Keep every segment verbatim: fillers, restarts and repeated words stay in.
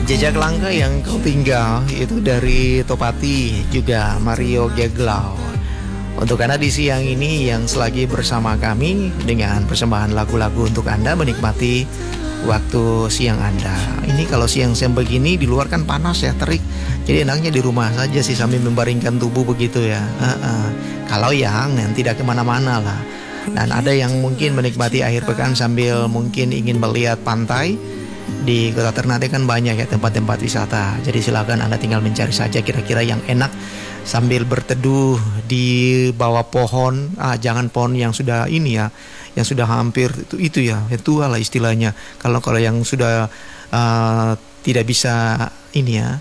Jejak langkah yang kau tinggal itu dari Topati, juga Mario Geglau. Untuk Anda di siang ini yang selagi bersama kami dengan persembahan lagu-lagu untuk Anda menikmati waktu siang Anda. Ini kalau siang-siang begini di luar kan panas ya, terik. Jadi enaknya di rumah saja sih sambil membaringkan tubuh begitu ya. Uh-uh. Kalau yang yang tidak kemana-mana lah. Dan ada yang mungkin menikmati akhir pekan sambil mungkin ingin melihat pantai. Di Kota Ternate kan banyak ya tempat-tempat wisata. Jadi silakan Anda tinggal mencari saja kira-kira yang enak sambil berteduh di bawah pohon. Ah, jangan pohon yang sudah ini ya, yang sudah hampir itu itu ya, tua lah istilahnya. Kalau kalau yang sudah uh, tidak bisa ini ya.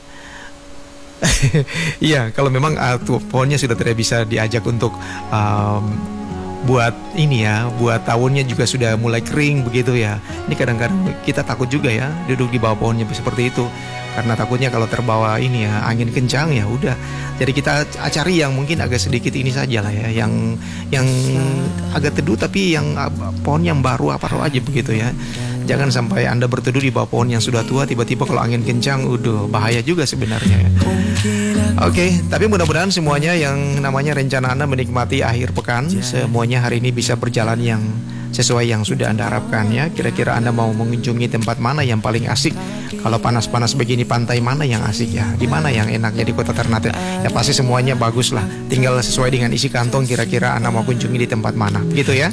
Iya, kalau memang uh, tuh, pohonnya sudah tidak bisa diajak untuk um, buat ini ya, buat tahunnya juga sudah mulai kering begitu ya. Ini kadang-kadang kita takut juga ya duduk di bawah pohonnya seperti itu, karena takutnya kalau terbawa ini ya angin kencang ya udah. Jadi kita cari yang mungkin agak sedikit ini saja lah ya, yang yang agak teduh tapi yang pohon yang baru apa aja begitu ya. Jangan sampai Anda berteduh di bawah pohon yang sudah tua, tiba-tiba kalau angin kencang, udah bahaya juga sebenarnya ya. Oke, okay, tapi mudah-mudahan semuanya yang namanya rencana Anda menikmati akhir pekan, semuanya hari ini bisa berjalan yang sesuai yang sudah Anda harapkan ya. Kira-kira Anda mau mengunjungi tempat mana yang paling asik? Kalau panas-panas begini, pantai mana yang asik ya? Di mana yang enaknya di Kota Ternate? Ya pasti semuanya bagus lah. Tinggal sesuai dengan isi kantong, kira-kira Anda mau kunjungi di tempat mana, gitu ya.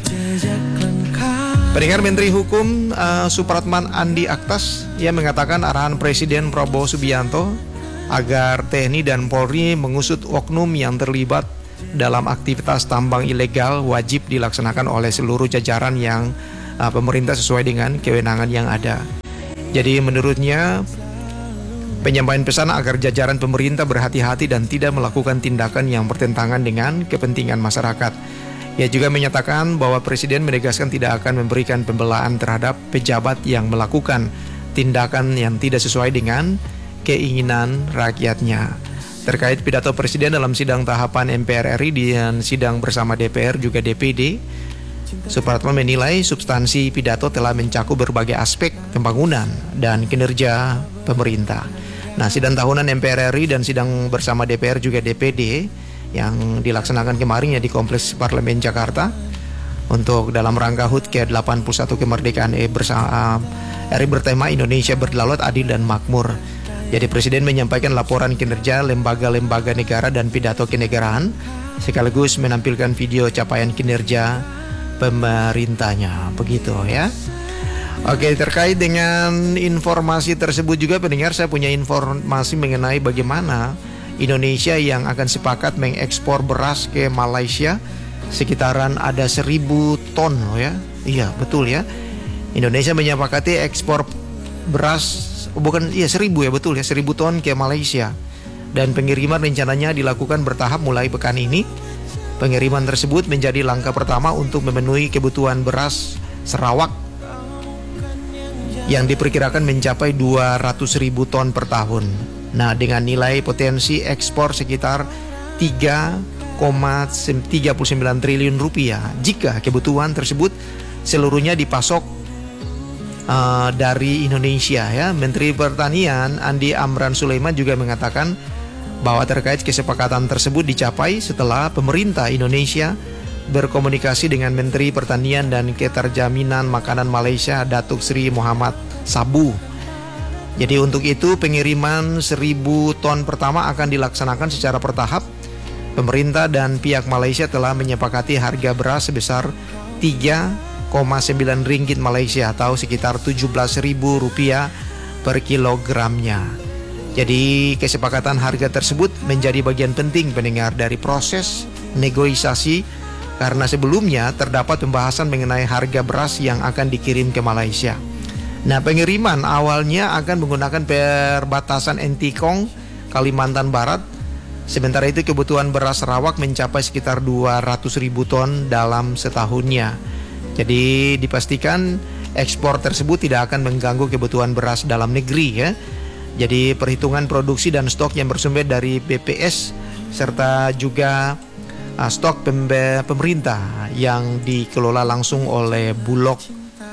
Pendengar, Menteri Hukum uh, Supratman Andi Aktas ia mengatakan arahan Presiden Prabowo Subianto agar T N I dan Polri mengusut oknum yang terlibat dalam aktivitas tambang ilegal wajib dilaksanakan oleh seluruh jajaran yang uh, pemerintah sesuai dengan kewenangan yang ada. Jadi menurutnya penyampaian pesan agar jajaran pemerintah berhati-hati dan tidak melakukan tindakan yang bertentangan dengan kepentingan masyarakat. Ia juga menyatakan bahwa Presiden menegaskan tidak akan memberikan pembelaan terhadap pejabat yang melakukan tindakan yang tidak sesuai dengan keinginan rakyatnya. Terkait pidato Presiden dalam sidang tahapan M P R R I dan sidang bersama D P R juga D P D, Supratman menilai substansi pidato telah mencakup berbagai aspek pembangunan dan kinerja pemerintah. Nah, sidang tahunan M P R R I dan sidang bersama D P R juga D P D yang dilaksanakan kemarin ya di Kompleks Parlemen Jakarta untuk dalam rangka H U T ke delapan puluh satu kemerdekaan R I bersama R I bertema Indonesia Berdaulat, Adil dan Makmur. Jadi Presiden menyampaikan laporan kinerja lembaga-lembaga negara dan pidato kenegaraan sekaligus menampilkan video capaian kinerja pemerintahnya, begitu ya. Oke, terkait dengan informasi tersebut juga pendengar, saya punya informasi mengenai bagaimana Indonesia yang akan sepakat mengekspor beras ke Malaysia sekitaran ada seribu ton loh ya. Iya betul ya. Indonesia menyepakati ekspor beras bukan iya seribu ya betul ya seribu ton ke Malaysia, dan pengiriman rencananya dilakukan bertahap mulai pekan ini. Pengiriman tersebut menjadi langkah pertama untuk memenuhi kebutuhan beras Sarawak yang diperkirakan mencapai dua ratus ribu ton per tahun. Nah, dengan nilai potensi ekspor sekitar tiga koma tiga sembilan triliun rupiah jika kebutuhan tersebut seluruhnya dipasok uh, dari Indonesia ya. Menteri Pertanian Andi Amran Sulaiman juga mengatakan bahwa terkait kesepakatan tersebut dicapai setelah pemerintah Indonesia berkomunikasi dengan Menteri Pertanian dan Keterjaminan Makanan Malaysia Datuk Seri Muhammad Sabu. Jadi untuk itu pengiriman seribu ton pertama akan dilaksanakan secara bertahap. Pemerintah dan pihak Malaysia telah menyepakati harga beras sebesar tiga koma sembilan ringgit Malaysia atau sekitar tujuh belas ribu rupiah per kilogramnya. Jadi kesepakatan harga tersebut menjadi bagian penting pendengar dari proses negosiasi, karena sebelumnya terdapat pembahasan mengenai harga beras yang akan dikirim ke Malaysia. Nah, pengiriman awalnya akan menggunakan perbatasan Entikong, Kalimantan Barat. Sementara itu kebutuhan beras Sarawak mencapai sekitar dua ratus ribu ton dalam setahunnya. Jadi dipastikan ekspor tersebut tidak akan mengganggu kebutuhan beras dalam negeri ya. Jadi perhitungan produksi dan stok yang bersumber dari B P S serta juga uh, stok pembe- pemerintah yang dikelola langsung oleh Bulog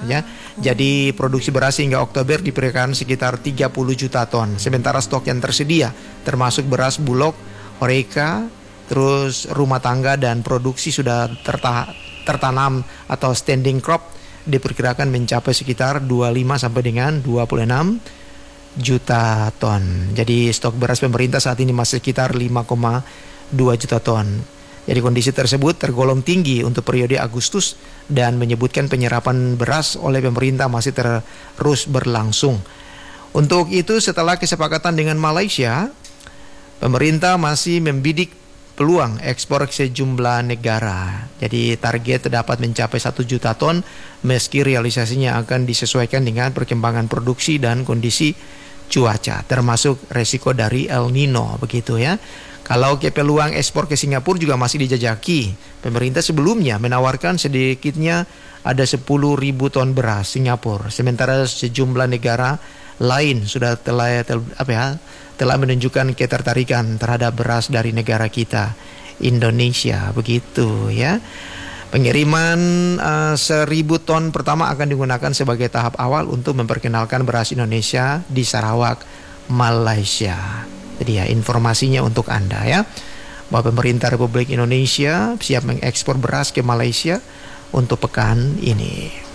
ya. Jadi produksi beras hingga Oktober diperkirakan sekitar tiga puluh juta ton. Sementara stok yang tersedia termasuk beras bulog, horeca, terus rumah tangga dan produksi sudah terta- tertanam atau standing crop diperkirakan mencapai sekitar dua puluh lima sampai dengan dua puluh enam juta ton. Jadi stok beras pemerintah saat ini masih sekitar lima koma dua juta ton. Jadi kondisi tersebut tergolong tinggi untuk periode Agustus dan menyebutkan penyerapan beras oleh pemerintah masih terus berlangsung. Untuk itu setelah kesepakatan dengan Malaysia, pemerintah masih membidik peluang ekspor ke sejumlah negara. Jadi target dapat mencapai satu juta ton meski realisasinya akan disesuaikan dengan perkembangan produksi dan kondisi cuaca, termasuk resiko dari El Nino begitu ya. Kalau ke peluang ekspor ke Singapura juga masih dijajaki. Pemerintah sebelumnya menawarkan sedikitnya ada sepuluh ribu ton beras Singapura. Sementara sejumlah negara lain sudah telah tel, apa ya, telah menunjukkan ketertarikan terhadap beras dari negara kita, Indonesia begitu ya. Pengiriman uh, seribu ton pertama akan digunakan sebagai tahap awal untuk memperkenalkan beras Indonesia di Sarawak, Malaysia. Jadi ya informasinya untuk Anda ya, bahwa pemerintah Republik Indonesia siap mengekspor beras ke Malaysia untuk pekan ini.